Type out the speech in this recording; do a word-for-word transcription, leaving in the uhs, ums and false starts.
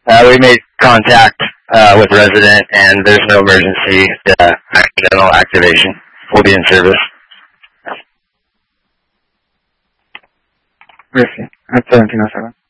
Uh, we made contact uh, with the resident, and there's no emergency uh, accidental activation. We'll be in service. Gracias. At seventeen oh seven.